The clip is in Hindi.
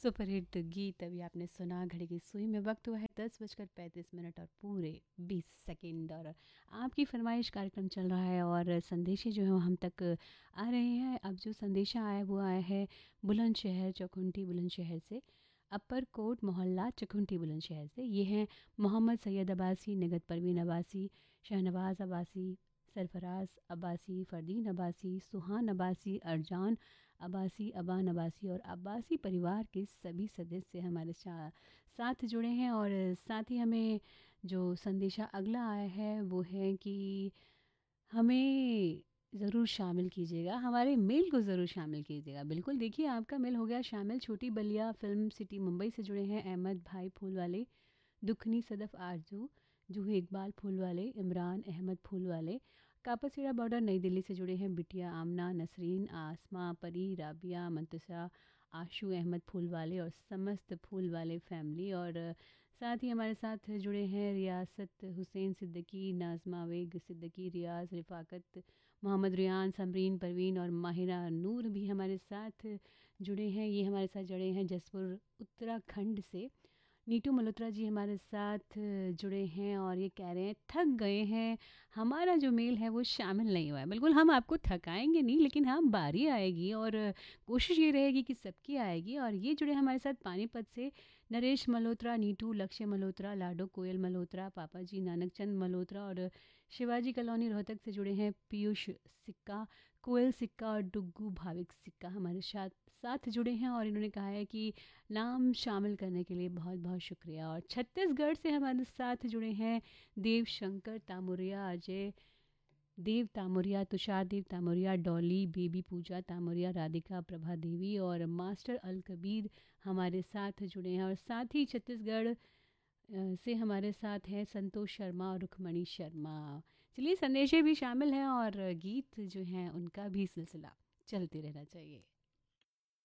सुपरहिट गीत अभी आपने सुना। घड़ी की सुई में वक्त हुआ है 10:35 और पूरे 20 सेकंड। और आपकी फरमाइश कार्यक्रम चल रहा है और संदेशे जो है वो हम तक आ रहे हैं। अब जो संदेशा आया वो आया है बुलंदशहर चकुंठी बुलंदशहर से, अपर कोट मोहल्ला चकुंठी बुलंदशहर से। ये हैं मोहम्मद सैयद अब्बासी, निगत परवीन अब्बासी, शहनवाज अब्बासी, सरफराज अब्बासी, फरदीन अब्बासी, सुहान अब्बासी, अरजान अब्बासी, अबान अब्बासी और अब्बासी परिवार के सभी सदस्य हमारे साथ जुड़े हैं। और साथ ही हमें जो संदेशा अगला आया है वो है कि हमें ज़रूर शामिल कीजिएगा, हमारे मेल को ज़रूर शामिल कीजिएगा। बिल्कुल, देखिए आपका मेल हो गया शामिल। छोटी बलिया फिल्म सिटी मुंबई से जुड़े हैं अहमद भाई फूल वाले, दुखनी सदफ़ आरजू, जूही इकबाल फूल वाले, इमरान अहमद फूल वाले। कापासीरा बॉर्डर नई दिल्ली से जुड़े हैं बिटिया आमना, नसरीन, आसमा, परी, राबिया, मंतसा, आशू अहमद फूल वाले और समस्त फूल वाले फैमिली। और साथ ही हमारे साथ जुड़े हैं रियासत हुसैन सिद्दीकी, नाज़मा वेग सिद्दीकी, रियाज रिफ़ाकत, मोहम्मद रियान, समरीन परवीन और माहिरा नूर भी हमारे साथ जुड़े हैं। ये हमारे साथ जुड़े हैं जसपुर उत्तराखंड से। नीतू मल्होत्रा जी हमारे साथ जुड़े हैं और ये कह रहे हैं थक गए हैं, हमारा जो मेल है वो शामिल नहीं हुआ है। बिल्कुल, हम आपको थकाएंगे नहीं, लेकिन हाँ बारी आएगी और कोशिश ये रहेगी कि सबकी आएगी। और ये जुड़े हमारे साथ पानीपत से नरेश मल्होत्रा, नीतू, लक्ष्य मल्होत्रा, लाडो कोयल मल्होत्रा, पापा जी नानक चंद मल्होत्रा और शिवाजी कॉलोनी रोहतक से जुड़े हैं पीयूष सिक्का, कोयल सिक्का और डुग्गू भाविक सिक्का हमारे साथ साथ जुड़े हैं। और इन्होंने कहा है कि नाम शामिल करने के लिए बहुत बहुत शुक्रिया। और छत्तीसगढ़ से हमारे साथ जुड़े हैं देव शंकर तामुरिया, अजय देव तामुरिया, तुषार देव तामुरिया, डॉली, बेबी पूजा तामुरिया, राधिका प्रभा देवी और मास्टर अल कबीर हमारे साथ जुड़े हैं। और साथ ही छत्तीसगढ़ से हमारे साथ हैं संतोष शर्मा और रुखमणी शर्मा। चलिए, संदेशे भी शामिल हैं और गीत जो हैं उनका भी सिलसिला चलते रहना चाहिए।